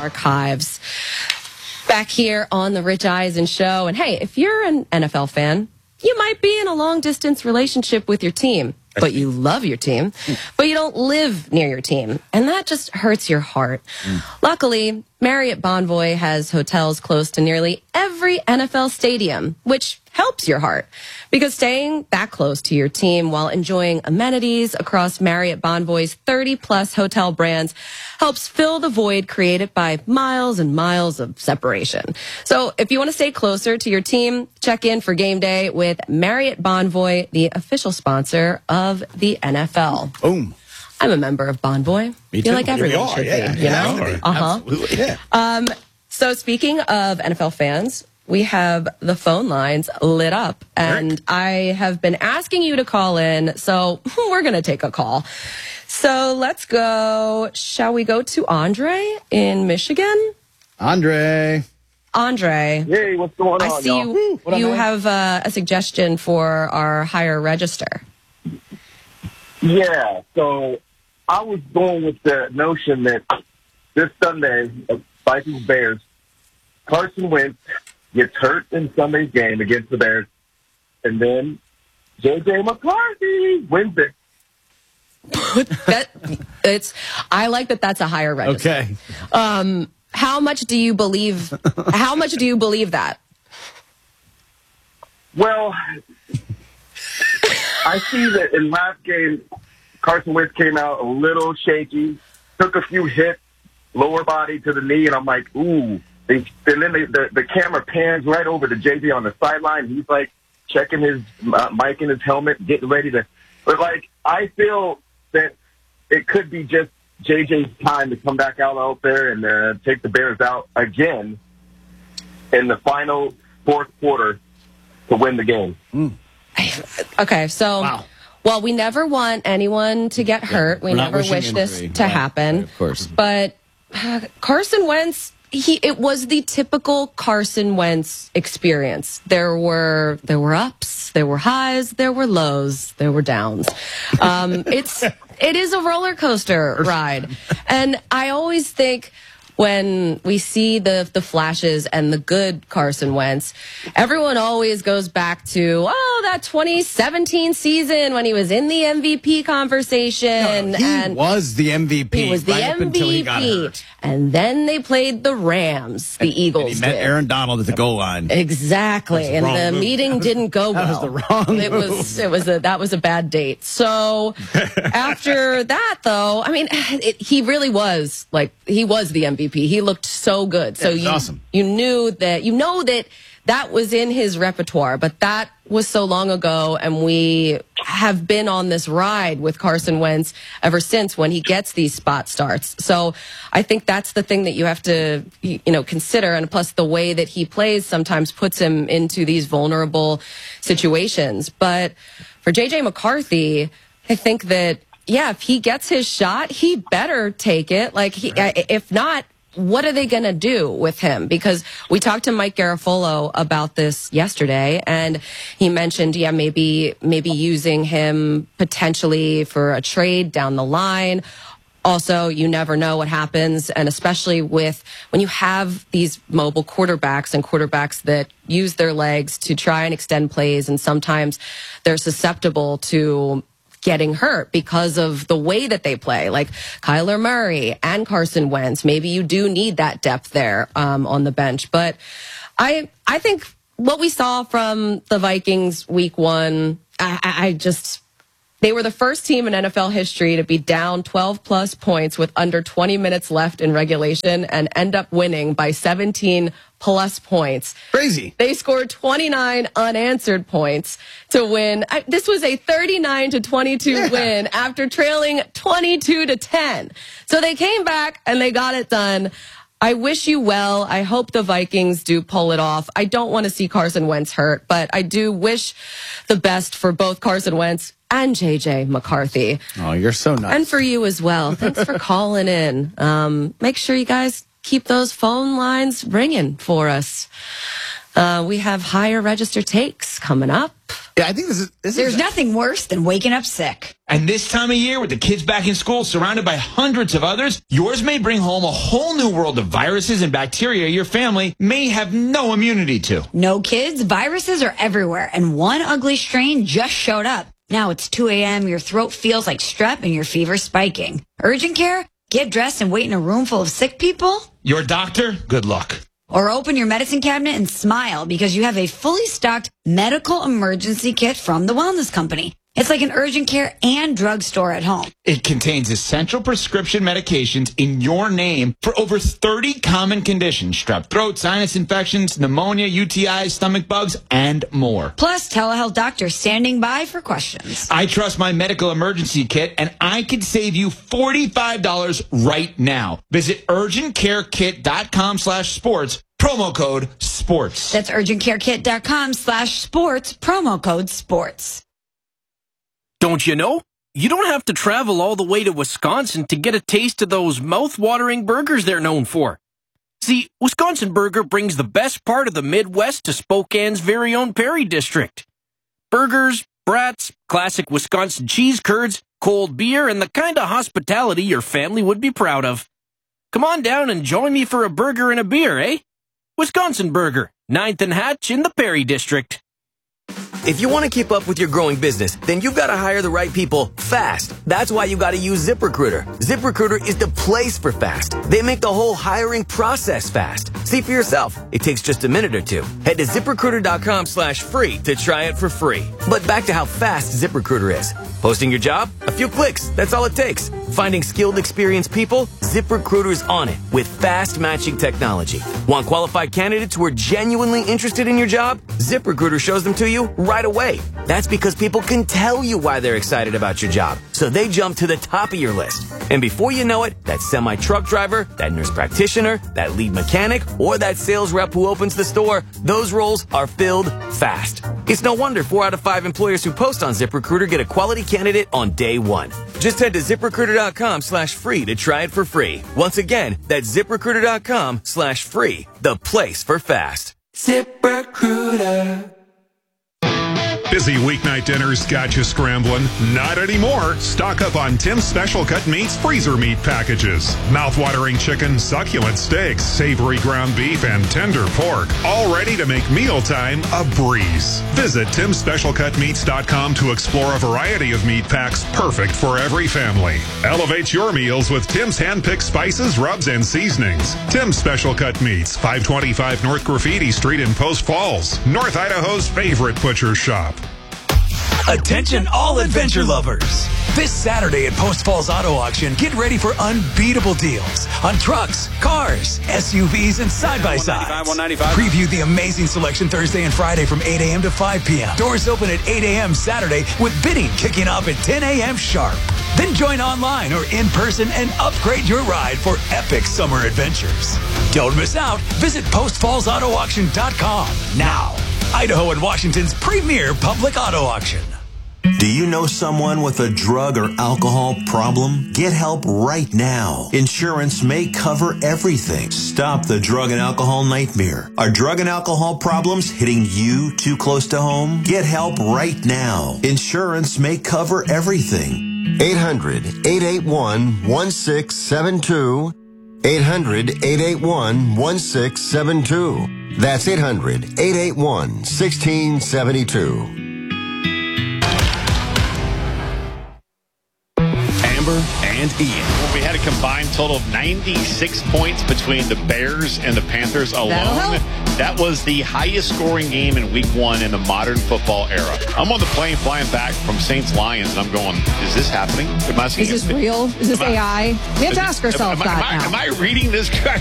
archives. Back here on the Rich Eisen Show. And hey, if you're an NFL fan, you might be in a long-distance relationship with your team, but you love your team, but you don't live near your team. And that just hurts your heart. Luckily, Marriott Bonvoy has hotels close to nearly every NFL stadium, which helps your heart. Because staying that close to your team while enjoying amenities across Marriott Bonvoy's 30-plus hotel brands helps fill the void created by miles and miles of separation. So if you want to stay closer to your team, check in for game day with Marriott Bonvoy, the official sponsor of the NFL. Boom. I'm a member of Bonvoy. Me I feel too. like everyone should be, you know? Absolutely, yeah. So speaking of NFL fans, we have the phone lines lit up, and I have been asking you to call in, so we're going to take a call. So let's go. Shall we go to Andre in Michigan? Andre. Hey, what's going on, I see y'all? you have a suggestion for our higher register. Yeah, so I was going with the notion that this Sunday, Vikings Bears, Carson Wentz gets hurt in Sunday's game against the Bears, and then J.J. McCarthy wins it. I like that. That's a higher register. Okay. How much do you believe? How much do you believe that? Well, I see that in last game, Carson Wentz came out a little shaky, took a few hits, lower body to the knee, and I'm like, ooh. And then the camera pans right over to JJ on the sideline. He's like checking his mic in his helmet, getting ready to. But like, I feel that it could be just JJ's time to come back out there and take the Bears out again in the final fourth quarter to win the game. Okay, so well, we never want anyone to get hurt. We never wish this to happen. Of course, but Carson Wentz. It was the typical Carson Wentz experience. There were ups, there were highs, there were lows, there were downs. It is a roller coaster ride. And I always think when we see the flashes and the good Carson Wentz, everyone always goes back to, that 2017 season when he was in the MVP conversation. He was the MVP. He was the MVP. Until he got hurt. And then they played the Rams, the Eagles. And he met Aaron Donald at the goal line. Exactly. And the meeting didn't go well. That was the wrong move. That was a bad date. So after that, though, I mean, he really was he was the MVP. He looked so good. So awesome. You know that was in his repertoire, but that was so long ago, and we have been on this ride with Carson Wentz ever since when he gets these spot starts. So I think that's the thing that you have to, consider, and plus the way that he plays sometimes puts him into these vulnerable situations. But for J.J. McCarthy, I think that, if he gets his shot, he better take it. If not, what are they going to do with him? Because we talked to Mike Garafolo about this yesterday, and he mentioned, maybe using him potentially for a trade down the line. Also, you never know what happens, and especially when you have these mobile quarterbacks and quarterbacks that use their legs to try and extend plays, and sometimes they're susceptible to getting hurt because of the way that they play, like Kyler Murray and Carson Wentz. Maybe you do need that depth there on the bench. But I think what we saw from the Vikings week one, they were the first team in NFL history to be down 12-plus points with under 20 minutes left in regulation and end up winning by 17-plus points. Crazy. They scored 29 unanswered points to win. This was a 39-22 win after trailing 22-10. So they came back and they got it done. I wish you well. I hope the Vikings do pull it off. I don't want to see Carson Wentz hurt, but I do wish the best for both Carson Wentz and J.J. McCarthy. Oh, you're so nice. And for you as well. Thanks for calling in. Make sure you guys keep those phone lines ringing for us. We have higher register takes coming up. Yeah, I think this is There's nothing worse than waking up sick. And this time of year, with the kids back in school, surrounded by hundreds of others, yours may bring home a whole new world of viruses and bacteria your family may have no immunity to. No, kids, viruses are everywhere, and one ugly strain just showed up. Now it's 2 a.m., your throat feels like strep, and your fever's spiking. Urgent care? Get dressed and wait in a room full of sick people? Your doctor? Good luck. Or open your medicine cabinet and smile because you have a fully stocked medical emergency kit from the Wellness Company. It's like an urgent care and drugstore at home. It contains essential prescription medications in your name for over 30 common conditions: strep throat, sinus infections, pneumonia, UTIs, stomach bugs, and more. Plus, telehealth doctors standing by for questions. I trust my medical emergency kit, and I could save you $45 right now. Visit urgentcarekit.com/sports, promo code SPORTS. That's urgentcarekit.com/sports, promo code SPORTS. Don't you know? You don't have to travel all the way to Wisconsin to get a taste of those mouth-watering burgers they're known for. See, Wisconsin Burger brings the best part of the Midwest to Spokane's very own Perry District. Burgers, brats, classic Wisconsin cheese curds, cold beer, and the kind of hospitality your family would be proud of. Come on down and join me for a burger and a beer, eh? Wisconsin Burger, 9th and Hatch in the Perry District. If you want to keep up with your growing business, then you've got to hire the right people fast. That's why you got to use ZipRecruiter. ZipRecruiter is the place for fast. They make the whole hiring process fast. See for yourself. It takes just a minute or two. Head to ZipRecruiter.com/free to try it for free. But back to how fast ZipRecruiter is. Posting your job? A few clicks. That's all it takes. Finding skilled, experienced people? ZipRecruiter's on it with fast matching technology. Want qualified candidates who are genuinely interested in your job? ZipRecruiter shows them to you right away. That's because people can tell you why they're excited about your job, so they jump to the top of your list. And before you know it, that semi-truck driver, that nurse practitioner, that lead mechanic, or that sales rep who opens the store, those roles are filled fast. It's no wonder 4 out of 5 employers who post on ZipRecruiter get a quality candidate on day one. Just head to ZipRecruiter.com/free to try it for free. Once again, that's ZipRecruiter.com/free, the place for fast. ZipRecruiter. Busy weeknight dinners got you scrambling? Not anymore. Stock up on Tim's Special Cut Meats freezer meat packages. Mouth-watering chicken, succulent steaks, savory ground beef, and tender pork. All ready to make mealtime a breeze. Visit TimSpecialCutMeats.com to explore a variety of meat packs perfect for every family. Elevate your meals with Tim's hand-picked spices, rubs, and seasonings. Tim's Special Cut Meats, 525 North Graffiti Street in Post Falls, North Idaho's favorite butcher shop. Attention all adventure lovers. This Saturday at Post Falls Auto Auction, get ready for unbeatable deals on trucks, cars, SUVs, and side-by-sides. 195. Preview the amazing selection Thursday and Friday from 8 a.m. to 5 p.m. Doors open at 8 a.m. Saturday with bidding kicking off at 10 a.m. sharp. Then join online or in person and upgrade your ride for epic summer adventures. Don't miss out. Visit PostFallsAutoAuction.com now. Idaho and Washington's premier public auto auction. Do you know someone with a drug or alcohol problem? Get help right now. Insurance may cover everything. Stop the drug and alcohol nightmare. Are drug and alcohol problems hitting you too close to home? Get help right now. Insurance may cover everything. 800-881-1672. 800-881-1672. That's 800-881-1672. Amber and Ian. Well, we had a combined total of 96 points between the Bears and the Panthers alone. That was the highest scoring game in week 1 in the modern football era. I'm on the plane flying back from Saints-Lions, and I'm going, is this happening? Is this real? Is this AI? We have to ask ourselves that now. Am I reading this?